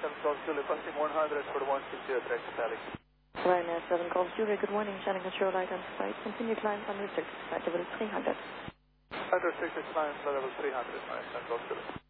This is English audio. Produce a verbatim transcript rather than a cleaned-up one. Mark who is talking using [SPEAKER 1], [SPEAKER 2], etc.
[SPEAKER 1] seven Golf Juliet, passing one hundred for the one six zero, direct to Pally.
[SPEAKER 2] Ryanair seven Golf Juliet, good morning, channel control light on site, continue climb unrestricted, flight level three hundred.
[SPEAKER 1] Unrestricted climb, level three hundred, seven Golf Juliet.